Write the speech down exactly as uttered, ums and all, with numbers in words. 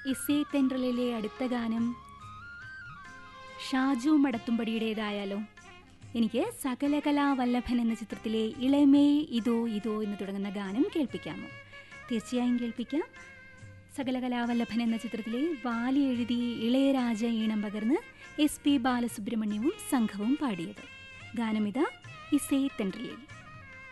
ഇസേ തെൻട്രലിലെ അടുത്ത ഗാനം ഷാജു മടത്തുംപടിയുടേതായാലോ? എനിക്ക് സകലകലാവല്ലഭൻ എന്ന ചിത്രത്തിലെ ഇളമേ ഇതോ ഇതോ എന്ന് തുടങ്ങുന്ന ഗാനം കേൾപ്പിക്കാമോ? തീർച്ചയായും കേൾപ്പിക്കാം. സകലകലാവല്ലഭൻ എന്ന ചിത്രത്തിലെ വാലി എഴുതി ഇളയരാജ ഈണം പകർന്ന് എസ് പി ബാലസുബ്രഹ്മണ്യവും സംഘവും പാടിയത്. ഗാനമിതാ ഇസേ തെൻട്രലിൽ.